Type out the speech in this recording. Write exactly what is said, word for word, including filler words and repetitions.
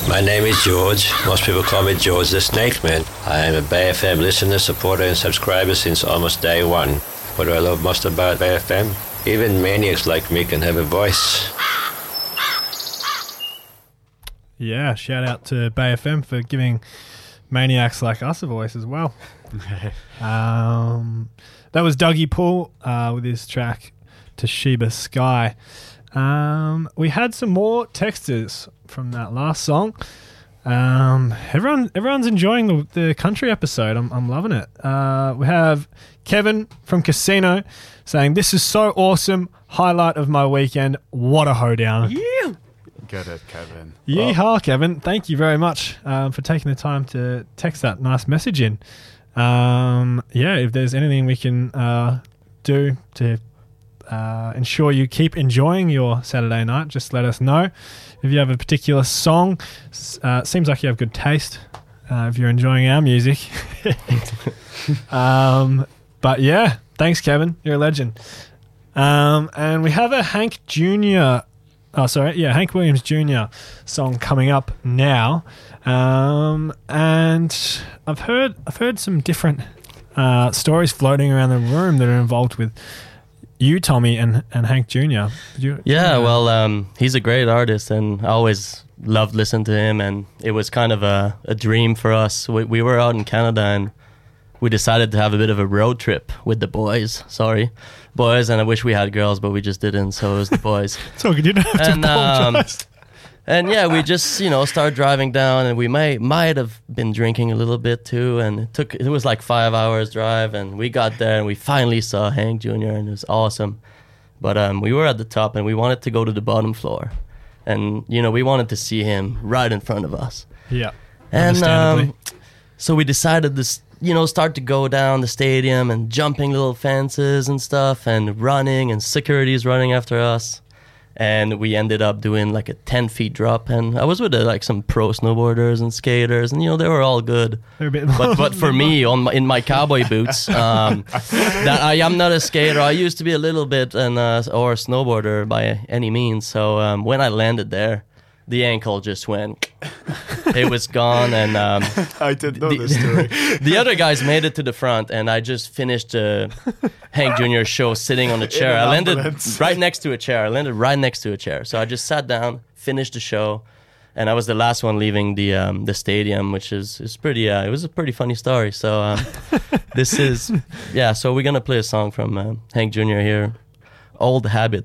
My name is George. Most people call me George the Snake Man. I am a Bay F M listener, supporter and subscriber since almost day one. What do I love most about Bay F M? Even maniacs like me can have a voice. Yeah, shout out to Bay F M for giving maniacs like us a voice as well. um, that was Dougie Poole uh, with his track Toshiba Sky. Um, we had some more texters from that last song. Um, everyone, everyone's enjoying the, the country episode. I'm, I'm loving it. Uh, we have Kevin from Casino saying, "This is so awesome. Highlight of my weekend. What a hoedown." Yeah. Get it, Kevin. Yeehaw, oh. Kevin. Thank you very much um, for taking the time to text that nice message in. Um, yeah, if there's anything we can uh, do to Uh, ensure you keep enjoying your Saturday night, just let us know. If you have a particular song, uh, seems like you have good taste uh, if you're enjoying our music. um, but yeah, thanks, Kevin. You're a legend. Um, and we have a Hank Junior Oh, sorry, yeah, Hank Williams Junior song coming up now. Um, and I've heard I've heard some different uh, stories floating around the room that are involved with you, Tommy, and, and Hank Junior You, yeah, well, um, he's a great artist, and I always loved listening to him, and it was kind of a, a dream for us. We, we were out in Canada, and we decided to have a bit of a road trip with the boys. Sorry, boys, and I wish we had girls, but we just didn't, so it was the boys. It's all good, you don't have and, to apologize. Um, and yeah, we just, you know, started driving down, and we might might have been drinking a little bit too, and it took it was like five hours drive, and we got there, and we finally saw Hank Junior, and it was awesome. But um, we were at the top, and we wanted to go to the bottom floor, and you know, we wanted to see him right in front of us. Yeah, and understandably. um, so we decided to, you know, start to go down the stadium and jumping little fences and stuff, and running, and security's running after us. And we ended up doing like a ten feet drop, and I was with uh, like some pro snowboarders and skaters, and you know, they were all good. They're a bit but but for me, on my, in my cowboy boots, um, that I am not a skater. I used to be a little bit and uh, or a snowboarder by any means. So um, when I landed there, the ankle just went. It was gone, and um, I didn't know the, this story. The other guys made it to the front, and I just finished uh, Hank Junior's show sitting on a chair. I landed ambulance. right next to a chair. I landed right next to a chair. So I just sat down, finished the show, and I was the last one leaving the um, the stadium, which is is pretty. Uh, it was a pretty funny story. So um, this is yeah. So we're gonna play a song from uh, Hank Junior here, "Old Habit."